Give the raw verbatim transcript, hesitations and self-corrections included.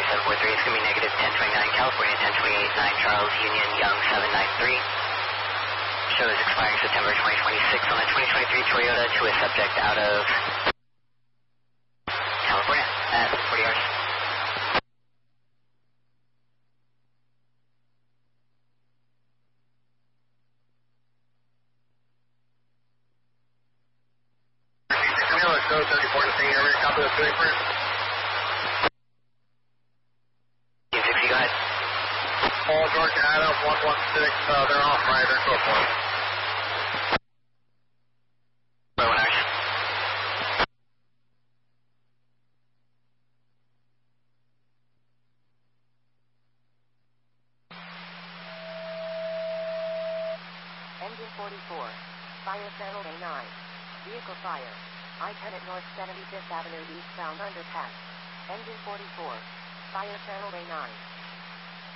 seven four three, it's going to be negative ten twenty-nine California, ten twenty-eight nine Charles, Union, Young seven nine three. Show is expiring September twenty twenty-six on the twenty twenty-three Toyota to a subject out of California at forty hours. Show thirty-four to Saint Area, copy the three first. Team sixty, go ahead. Paul, Georgia, Adam, one one six, uh, they're off right, they're close one. Low one hours. Engine forty-four, fire channel A nine, vehicle fire. I ten at North seventy-fifth Avenue eastbound underpass. Engine forty-four. Fire channel A nine.